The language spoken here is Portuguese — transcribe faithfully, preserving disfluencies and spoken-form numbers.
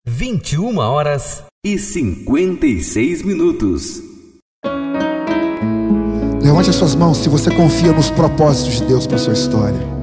vinte e uma horas e cinquenta e seis minutos. Levante as suas mãos se você confia nos propósitos de Deus para a sua história.